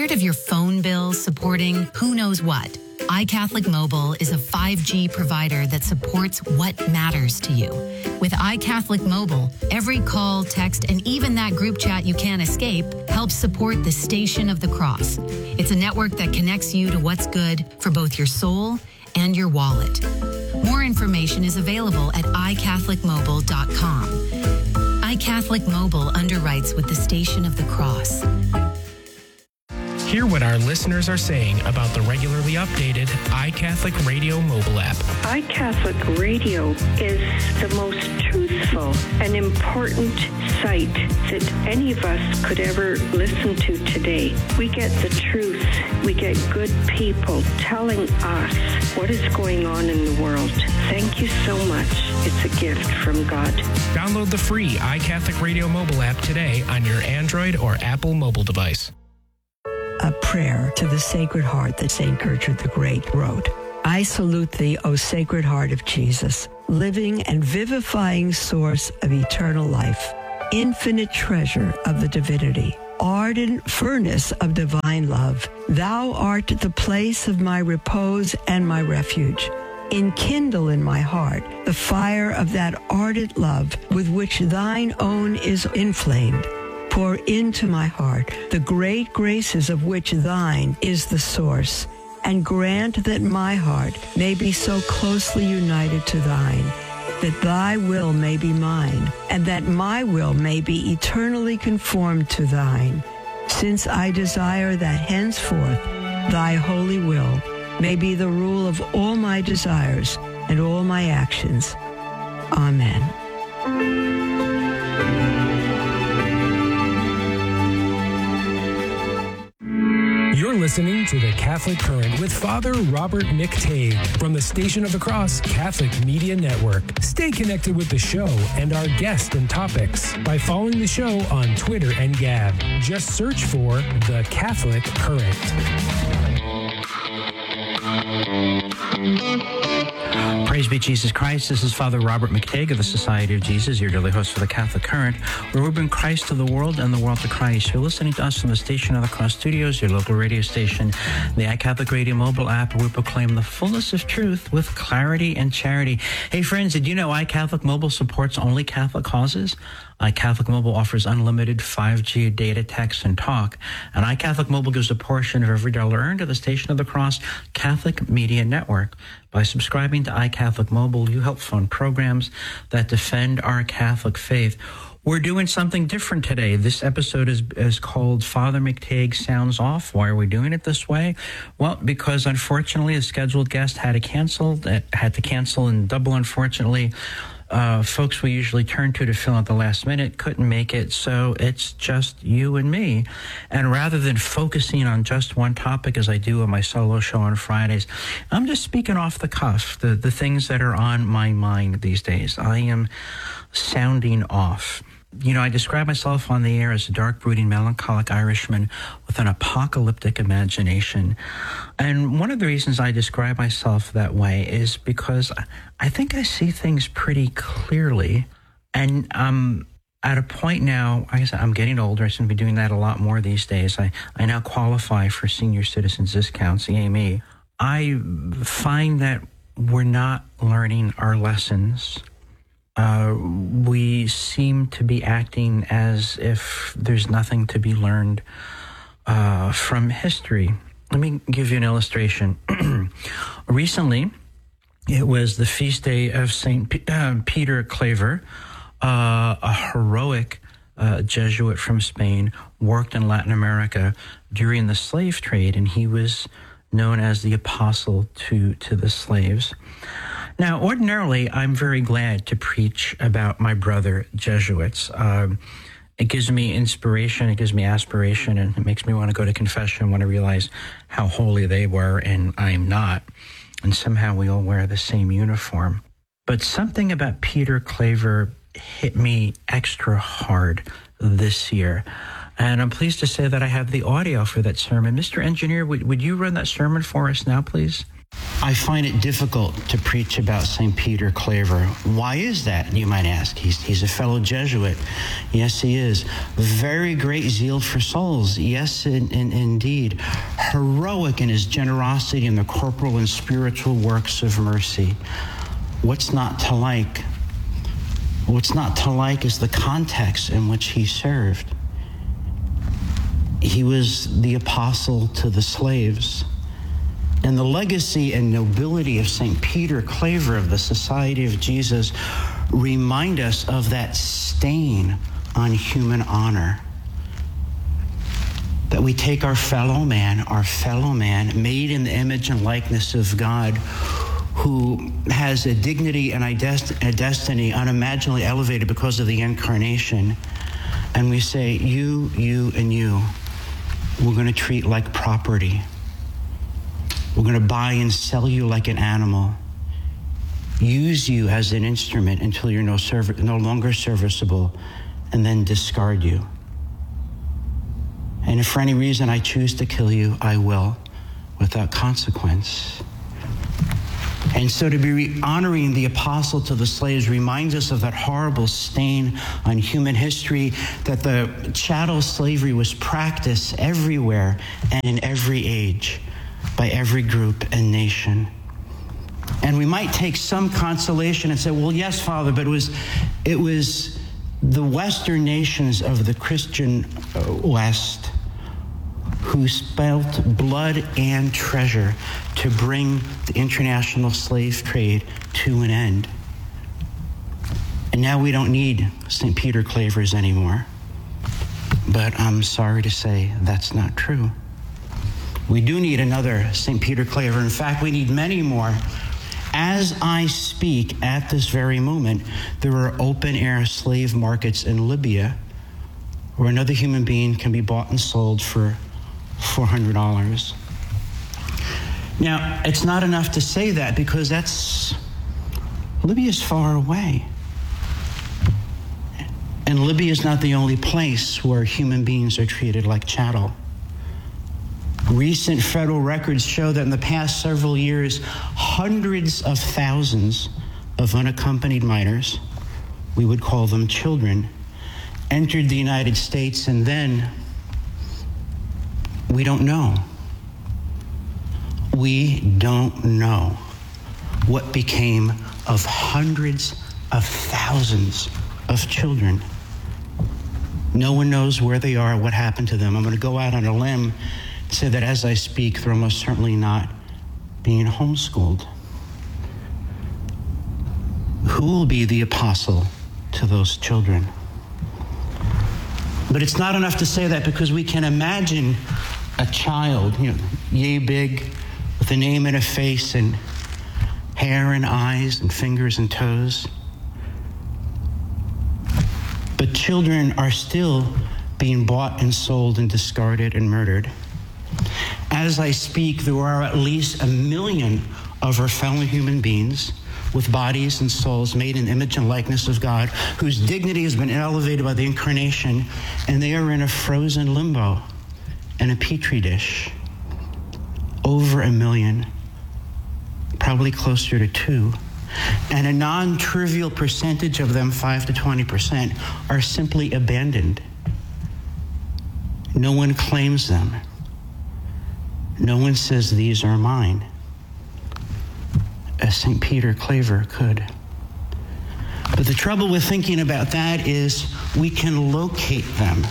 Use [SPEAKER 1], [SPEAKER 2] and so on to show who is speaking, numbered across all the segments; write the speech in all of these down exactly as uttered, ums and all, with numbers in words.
[SPEAKER 1] Tired of your phone bill supporting who knows what? iCatholic Mobile is a five G provider that supports what matters to you. With iCatholic Mobile, every call, text, and even that group chat you can't escape helps support the Station of the Cross. It's a network that connects you to what's good for both your soul and your wallet. More information is available at i catholic mobile dot com. iCatholic Mobile underwrites with the Station of the Cross.
[SPEAKER 2] Hear what our listeners are saying about the regularly updated iCatholic Radio mobile app.
[SPEAKER 3] iCatholic Radio is the most truthful and important site that any of us could ever listen to today. We get the truth. We get good people telling us what is going on in the world. Thank you so much. It's a gift from God.
[SPEAKER 2] Download the free iCatholic Radio mobile app today on your Android or Apple mobile device.
[SPEAKER 4] A prayer to the Sacred Heart that Saint Gertrude the Great wrote. I salute thee, O Sacred Heart of Jesus, living and vivifying source of eternal life, infinite treasure of the divinity, ardent furnace of divine love. Thou art the place of my repose and my refuge. Enkindle in my heart the fire of that ardent love with which thine own is inflamed. Pour into my heart the great graces of which thine is the source, and grant that my heart may be so closely united to thine, that thy will may be mine, and that my will may be eternally conformed to thine, since I desire that henceforth thy holy will may be the rule of all my desires and all my actions. Amen.
[SPEAKER 2] You're listening to The Catholic Current with Father Robert McTague from the Station of the Cross Catholic Media Network. Stay connected with the show and our guests and topics by following the show on Twitter and Gab. Just search for The Catholic Current.
[SPEAKER 5] Praise be Jesus Christ. This is Father Robert McTague of the Society of Jesus, your daily host for the Catholic Current, where we bring Christ to the world and the world to Christ. You're listening to us from the Station of the Cross Studios, your local radio station, the iCatholic Radio mobile app, where we proclaim the fullness of truth with clarity and charity. Hey friends, did you know iCatholic Mobile supports only Catholic causes? iCatholic Mobile offers unlimited five G data, text, and talk, and iCatholic Mobile gives a portion of every dollar earned to the Station of the Cross Catholic Media Network. By subscribing to iCatholic Mobile, you help fund programs that defend our Catholic faith. We're doing something different today. This episode is, is called Father McTague Sounds Off. Why are we doing it this way? Well, because unfortunately a scheduled guest had to cancel, had to cancel, and double unfortunately, Uh, folks we usually turn to to fill out the last minute couldn't make it, so it's just you and me. And rather than focusing on just one topic as I do on my solo show on Fridays, I'm just speaking off the cuff, the, the things that are on my mind these days. I am sounding off. You know, I describe myself on the air as a dark, brooding, melancholic Irishman with an apocalyptic imagination. And one of the reasons I describe myself that way is because I think I see things pretty clearly. And I'm at a point now, like I said, I'm getting older. I seem to be doing that a lot more these days. I, I now qualify for senior citizens discounts, C M E. I find that we're not learning our lessons. Uh, we seem to be acting as if there's nothing to be learned uh, from history. Let me give you an illustration. Recently, it was the feast day of Saint P- uh, Peter Claver, uh, a heroic uh, Jesuit from Spain, worked in Latin America during the slave trade, and he was known as the apostle to, to the slaves. Now, ordinarily, I'm very glad to preach about my brother Jesuits. Um, it gives me inspiration, it gives me aspiration, and it makes me want to go to confession when I realize how holy they were and I'm not. And somehow we all wear the same uniform. But something about Peter Claver hit me extra hard this year. And I'm pleased to say that I have the audio for that sermon. Mister Engineer, would, would you run that sermon for us now, please? I find it difficult to preach about Saint Peter Claver. Why is that, you might ask? He's, he's a fellow Jesuit. Yes, he is. Very great zeal for souls. Yes, in, in, indeed. Heroic in his generosity in the corporal and spiritual works of mercy. What's not to like? What's not to like is the context in which he served. He was the apostle to the slaves. And the legacy and nobility of Saint Peter Claver of the Society of Jesus remind us of that stain on human honor. That we take our fellow man, our fellow man, made in the image and likeness of God, who has a dignity and a destiny unimaginably elevated because of the incarnation, and we say, you, you, and you, we're going to treat like property. We're going to buy and sell you like an animal, use you as an instrument until you're no, serv- no longer serviceable, and then discard you. And if for any reason I choose to kill you, I will, without consequence. And so to be re- honoring the apostle to the slaves reminds us of that horrible stain on human history, that the chattel slavery was practiced everywhere and in every age, by every group and nation. And we might take some consolation and say, well, yes, Father, but it was, it was the Western nations of the Christian West who spent blood and treasure to bring the international slave trade to an end. And now we don't need Saint Peter Clavers anymore. But I'm sorry to say that's not true. We do need another Saint Peter Claver. In fact, we need many more. As I speak at this very moment, there are open-air slave markets in Libya where another human being can be bought and sold for four hundred dollars. Now, it's not enough to say that because that's, Libya is far away. And Libya is not the only place where human beings are treated like chattel. Recent federal records show that in the past several years, hundreds of thousands of unaccompanied minors, we would call them children, entered the United States, and then we don't know. We don't know what became of hundreds of thousands of children. No one knows where they are, what happened to them. I'm going to go out on a limb and say that as I speak, they're almost certainly not being homeschooled. Who will be the apostle to those children? But it's not enough to say that, because we can imagine a child, you know, yay big, with a name and a face and hair and eyes and fingers and toes. But children are still being bought and sold and discarded and murdered. As I speak, there are at least a million of our fellow human beings with bodies and souls made in the image and likeness of God, whose dignity has been elevated by the incarnation, and they are in a frozen limbo in a petri dish. Over a million, probably closer to two. And a non-trivial percentage of them, five to twenty percent, are simply abandoned. No one claims them. No one says, these are mine, as Saint Peter Claver could. But the trouble with thinking about that is we can locate them.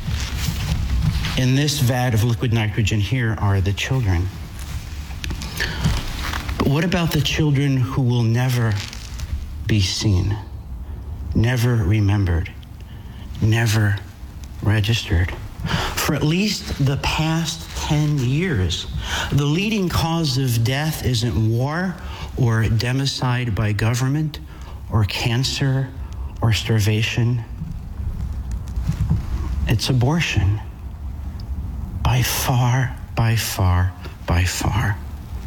[SPEAKER 5] In this vat of liquid nitrogen here are the children. But what about the children who will never be seen, never remembered, never registered? For at least the past ten years, the leading cause of death isn't war or democide by government or cancer or starvation. It's abortion. By far, by far, by far.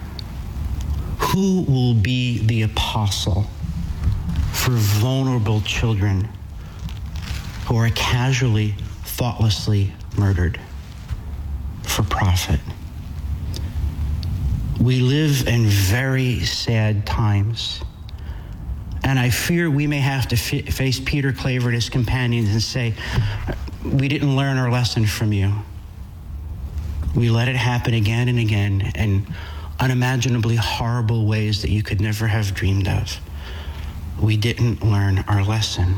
[SPEAKER 5] Who will be the apostle for vulnerable children who are casually, thoughtlessly murdered for profit? We live in very sad times. And I fear we may have to f- face Peter Claver and his companions and say, we didn't learn our lesson from you. We let it happen again and again in unimaginably horrible ways that you could never have dreamed of. We didn't learn our lesson.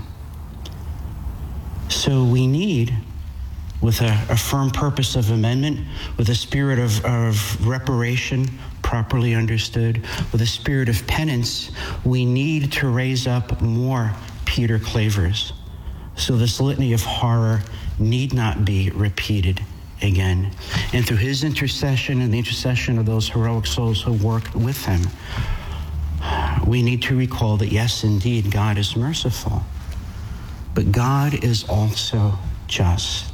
[SPEAKER 5] So we need, with a, a firm purpose of amendment, with a spirit of, of reparation properly understood, with a spirit of penance, we need to raise up more Peter Clavers, so this litany of horror need not be repeated again. And through his intercession and the intercession of those heroic souls who worked with him, we need to recall that, yes, indeed, God is merciful, but God is also just.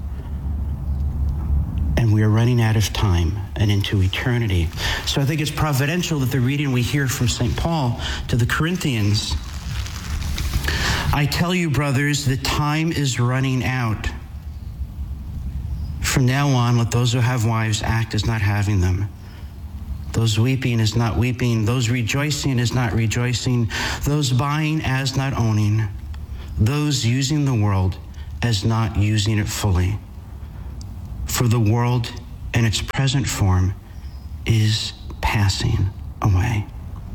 [SPEAKER 5] And we are running out of time and into eternity. So I think it's providential that the reading we hear from Saint Paul to the Corinthians, I tell you, brothers, the time is running out. From now on, let those who have wives act as not having them. Those weeping as not weeping. Those rejoicing as not rejoicing. Those buying as not owning. Those using the world as not using it fully. For the world in its present form is passing away.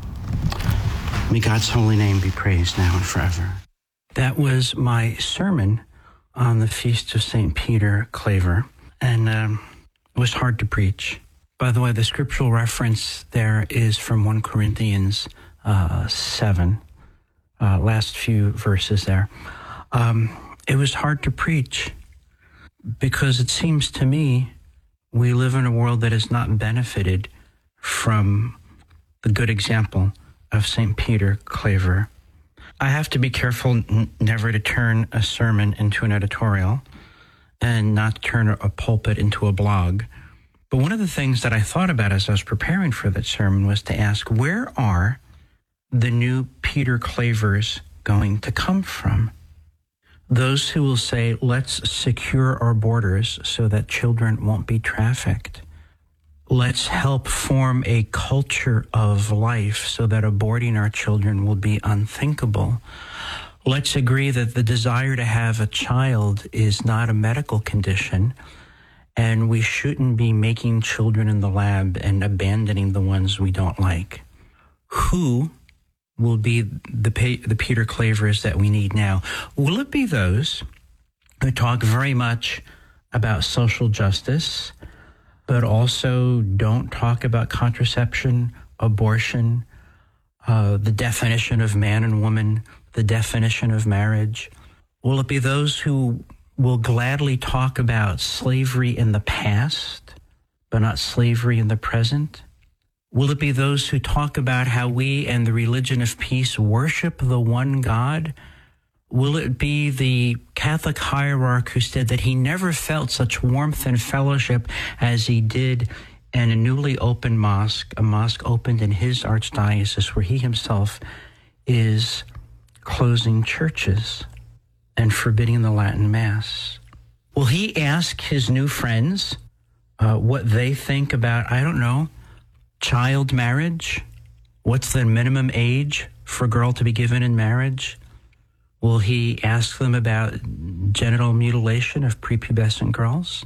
[SPEAKER 5] May God's holy name be praised now and forever. That was my sermon on the Feast of Saint Peter Claver, and um, it was hard to preach. By the way, the scriptural reference there is from First Corinthians uh, seven, uh, last few verses there. Um, it was hard to preach, because it seems to me we live in a world that has not benefited from the good example of Saint Peter Claver. I have to be careful n- never to turn a sermon into an editorial and not to turn a pulpit into a blog. But one of the things that I thought about as I was preparing for that sermon was to ask, where are the new Peter Clavers going to come from? Those who will say, let's secure our borders so that children won't be trafficked. Let's help form a culture of life so that aborting our children will be unthinkable. Let's agree that the desire to have a child is not a medical condition, and we shouldn't be making children in the lab and abandoning the ones we don't like. Who will be the the Peter Clavers that we need now? Will it be those who talk very much about social justice, but also don't talk about contraception, abortion, uh, the definition of man and woman, the definition of marriage? Will it be those who will gladly talk about slavery in the past, but not slavery in the present? Will it be those who talk about how we and the religion of peace worship the one God? Will it be the Catholic hierarch who said that he never felt such warmth and fellowship as he did in a newly opened mosque, a mosque opened in his archdiocese where he himself is closing churches and forbidding the Latin Mass? Will he ask his new friends uh, what they think about, I don't know, child marriage? What's the minimum age for a girl to be given in marriage? Will he ask them about genital mutilation of prepubescent girls?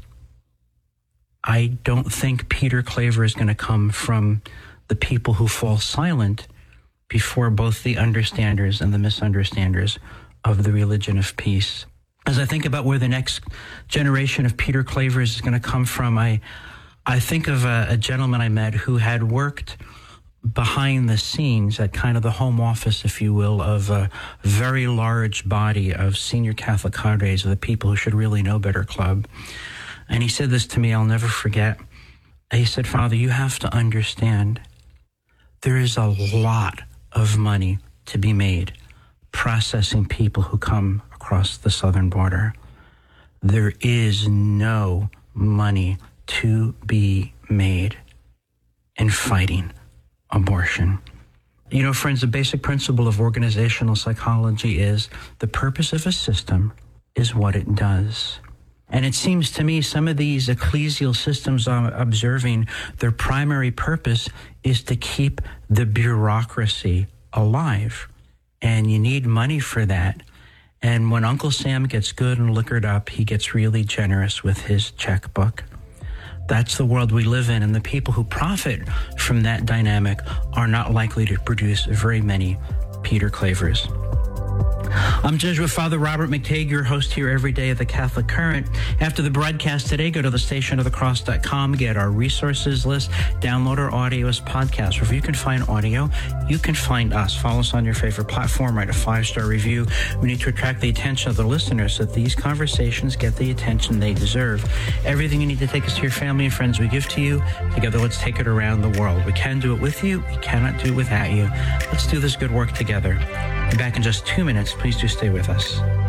[SPEAKER 5] I don't think Peter Claver is going to come from the people who fall silent before both the understanders and the misunderstanders of the religion of peace. As I think about where the next generation of Peter Clavers is going to come from, I I think of a, a gentleman I met who had worked behind the scenes at kind of the home office, if you will, of a very large body of senior Catholic cadres of the People Who Should Really Know Better Club. And he said this to me, I'll never forget. He said, Father, you have to understand, there is a lot of money to be made processing people who come across the southern border. There is no money to be made in fighting abortion. You know, friends, the basic principle of organizational psychology is the purpose of a system is what it does. And it seems to me some of these ecclesial systems I'm observing, their primary purpose is to keep the bureaucracy alive. And you need money for that. And when Uncle Sam gets good and liquored up, he gets really generous with his checkbook. That's the world we live in, and the people who profit from that dynamic are not likely to produce very many Peter Clavers. I'm Jesuit Father Robert McTague, your host here every day at the Catholic Current. After the broadcast today, go to the station of the cross dot com, get our resources list, download our audio as podcasts. Wherever you can find audio, you can find us. Follow us on your favorite platform, write a five-star review. We need to attract the attention of the listeners so that these conversations get the attention they deserve. Everything you need to take us to your family and friends we give to you. Together, let's take it around the world. We can do it with you. We cannot do it without you. Let's do this good work together. Be back in just two minutes. Please do stay with us.